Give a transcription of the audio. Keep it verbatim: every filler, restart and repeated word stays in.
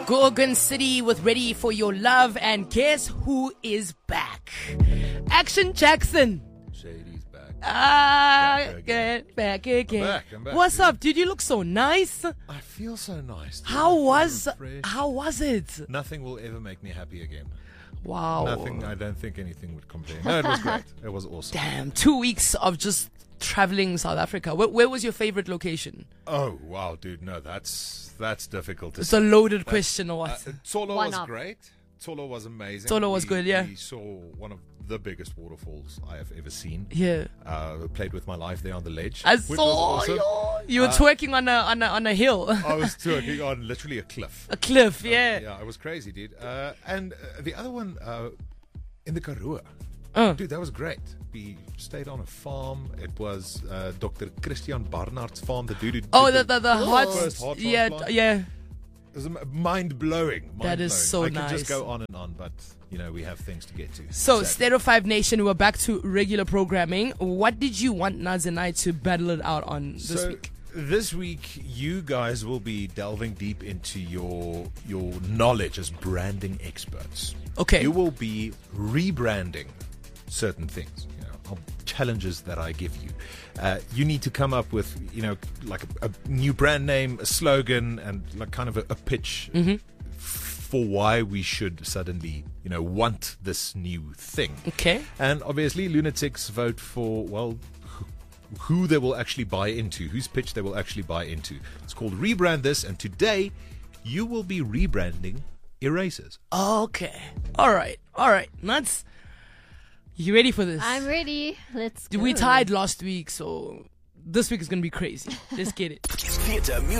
Gorgon City with Ready for Your Love, and guess who is back? Action Jackson. Shady's back. Ah, Back again. get back again. I'm back, I'm back, What's dude. up, dude? You look so nice. I feel so nice. dude. I How feel was refreshed. how was it? Nothing will ever make me happy again. Wow. Nothing. I don't think anything would compare. No, it was great. It was awesome. Damn, two weeks of just traveling South Africa. Where, where was your favorite location? Oh wow, dude. No, that's that's difficult to It's say. a loaded question or Uh, what? Tolo Why was not? great. Tolo was amazing. Tolo was We- good, yeah. We saw one of the biggest waterfalls I have ever seen. Yeah. Uh, played with my life there on the ledge. I which was saw awesome. you. You were Uh, twerking on a on a on a hill, I was twerking on literally a cliff. a cliff. Yeah. Yeah, it was crazy, dude. Uh, and uh, the other one uh, in the Karoo. Uh. Dude, that was great. We stayed on a farm. It was uh, Doctor Christian Barnard's farm, the dude who did Oh, the the, the heart. first heart Yeah, transplant. yeah. It was mind blowing. That is so I could nice. just go on and on, but you know we have things to get to. So, Sadly. Stereo five Nation, we're back to regular programming. What did you want Naz and I to battle it out on this so, week? This week, you guys will be delving deep into your your knowledge as branding experts. Okay. You will be rebranding certain things. You know, of challenges that I give you. Uh, you need to come up with, you know, like a, a new brand name, a slogan, and like kind of a, a pitch Mm-hmm. for why we should suddenly, you know, want this new thing. Okay. And obviously, lunatics vote for, well, wh- who they will actually buy into, whose pitch they will actually buy into. It's called Rebrand This, and today you will be rebranding erasers. Okay. All right. All right. Naz, you ready for this? I'm ready. Let's go. We tied last week, so this week is going to be crazy. Let's get it. Theatre music.